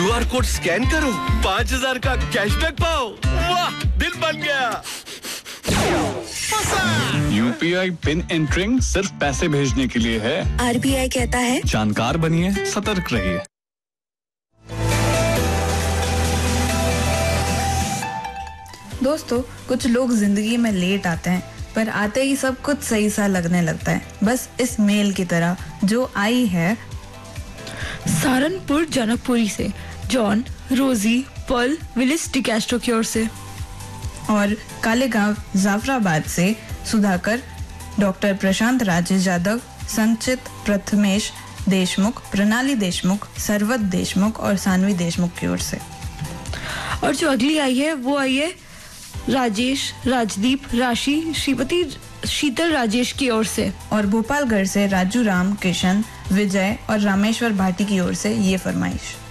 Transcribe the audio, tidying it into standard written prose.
QR code scan करो, 5000 का cashback पाओ। वाह, दिल बन गया। UPI पिन एंटरिंग सिर्फ पैसे भेजने के लिए है। RBI कहता है जानकार बनिए, सतर्क रहिए। दोस्तों, कुछ लोग जिंदगी में लेट आते हैं, पर आते ही सब कुछ सही सा लगने लगता है, बस इस मेल की तरह जो आई है सहारनपुर जनकपुरी से जॉन, रोजी, पल, विलिस डिकैस्ट्रो की ओर से, और कालेगांव जाफराबाद से सुधाकर, डॉक्टर प्रशांत राजेश यादव, संचित प्रथमेश देशमुख, प्रणाली देशमुख, सरवत देशमुख और सानवी देशमुख की ओर से। और जो अगली आई है वो आई है राजेश, राजदीप, राशि, श्रीपति, शीतल राजेश की ओर से, और भोपालगढ़ से राजू राम, किशन, विजय और रामेश्वर भाटी की ओर से ये फरमाइश।